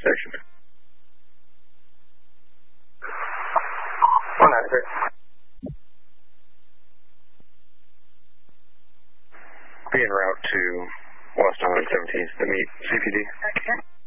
intersection. 193. Be en route to West on 17th to meet CPD. Okay.